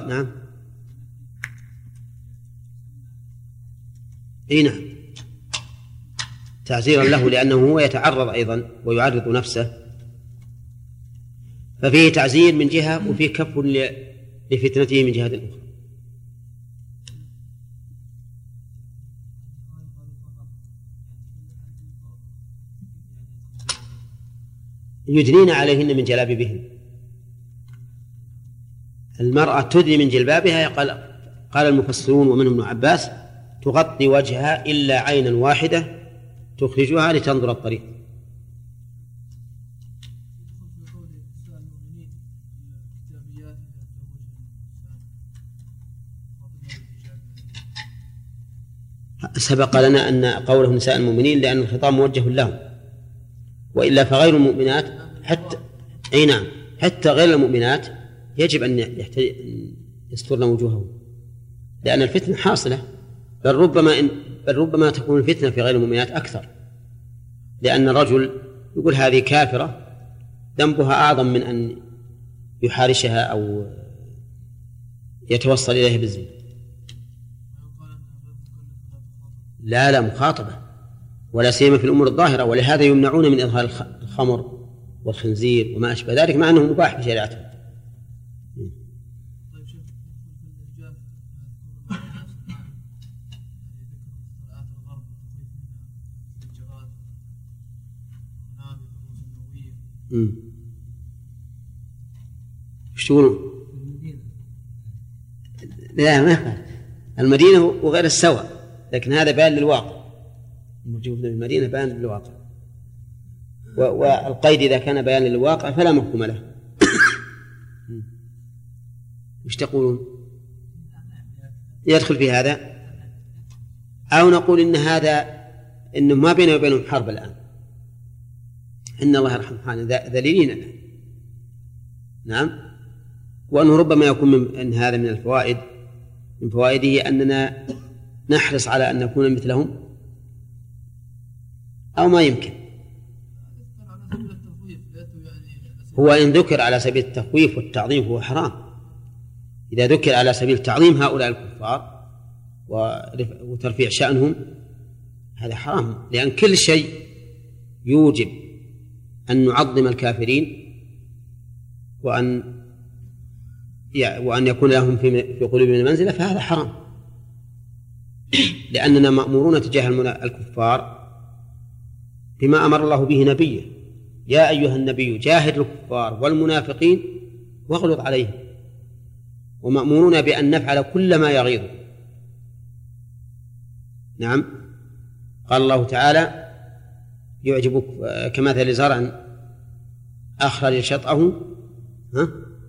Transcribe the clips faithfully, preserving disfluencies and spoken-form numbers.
الطلاق. نعم. اي نعم، تعزيرا له لأنه هو يتعرض أيضا ويعرض نفسه، ففيه تعزير من جهة وفيه كف لفتنته من جهة أخرى. يدنين عليهن من جلابيبهن. المرأة تدني من جلبابها، قال قال المفسرون ومنهم ابن عباس تغطي وجهها إلا عينا واحدة تخرجها لتنظر الطريق. سبق لنا أن قوله نساء المؤمنين لأن الخطاب موجه لهم، وإلا فغير المؤمنات حتى أي نعم حتى غير المؤمنات يجب أن يسترن وجوههم، لأن الفتنة حاصلة، بل ربما إن بل ربما تكون الفتنة في غير المؤمنات أكثر، لأن الرجل يقول هذه كافرة ذنبها أعظم من أن يحارشها أو يتوصل إليها بالزنا. لا لا مخاطبة، ولا سيما في الأمور الظاهرة، ولهذا يمنعون من إظهار الخمر والخنزير وما أشبه ذلك مع أنه مباح بشريعتهم. ايش تقولون؟ لا ما يخالف المدينة وغير السوى، لكن هذا بيان للواقع، الموجود في المدينة بيان للواقع، والقيد إذا كان بيان للواقع فلا مفهوم له. ايش تقولون؟ يدخل في هذا، أو نقول إن هذا إنه ما بينه وبينهم حرب الآن، إن الله يرحم حالنا ذليلين الآن. نعم. وأنه ربما يكون من أن هذا من الفوائد، من فوائده أننا نحرص على أن نكون مثلهم، أو ما يمكن. هو إن ذكر على سبيل التخويف والتعظيم هو حرام. إذا ذكر على سبيل تعظيم هؤلاء الكفار وترفيع شأنهم هذا حرام، لأن كل شيء يوجب أن نعظم الكافرين وأن وأن يكون لهم في قلوبنا منزلة فهذا حرام، لأننا مأمورون تجاه الكفار بما أمر الله به نبيه: يا أيها النبي جاهد الكفار والمنافقين واغلظ عليهم. ومأمورون بأن نفعل كل ما يغيظ. نعم. قال الله تعالى: يعجبك كمثل زرع أخرج شطأه ها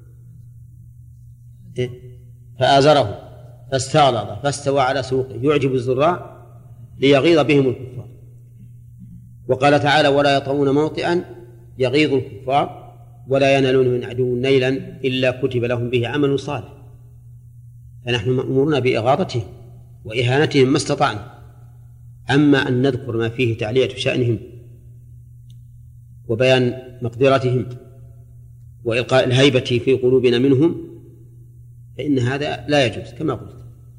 فآزره فاستغلظ فاستوى على سوقه يعجب الزراع ليغيظ بهم الكفار. وقال تعالى: ولا يطؤون موطئا يغيظ الكفار ولا ينالون من عدو نيلا إلا كتب لهم به عمل صالح. فنحن مأمورون بإغاظتهم وإهانتهم ما استطعنا. أما أن نذكر ما فيه تعلية شأنهم وبيان مقدرتهم وإلقاء الهيبة في قلوبنا منهم فإن هذا لا يجوز كما قلت.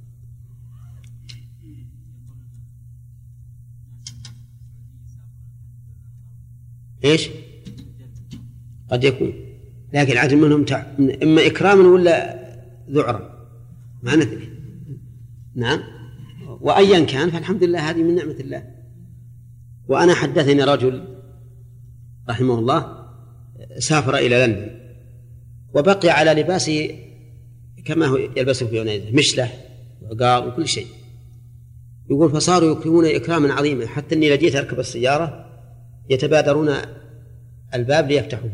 إيش؟ قد يكون، لكن العدل منهم تع... إما إكراما ولا ذعرا ما ندري. نعم. وأيا كان فالحمد لله هذه من نعمة الله. وأنا حدثني رجل رحمه الله سافر إلى لندن وبقي على لباسه كما هو يلبسه في عنايته، مشلح وعقار وكل شيء. يقول: فصاروا يكرمون إكراما عظيما حتى أني لجيت أركب السيارة يتبادرون الباب ليفتحوه،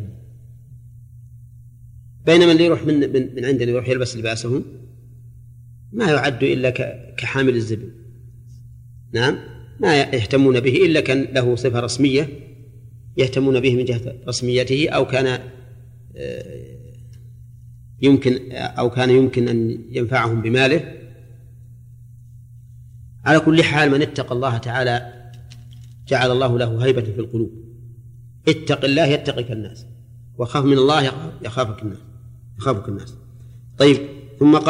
بينما اللي يروح من, من, من عندنا يروح يلبس لباسهم ما يعد إلا كحامل الزبل. نعم. ما يهتمون به إلا كان له صفة رسمية يهتمون به من جهة رسميته، أو كان يمكن أو كان يمكن أن ينفعهم بماله. على كل حال من اتقى الله تعالى جعل الله له هيبة في القلوب. اتق الله يتقك الناس، وخاف من الله يخافك الناس يخافك الناس. طيب. ثم قال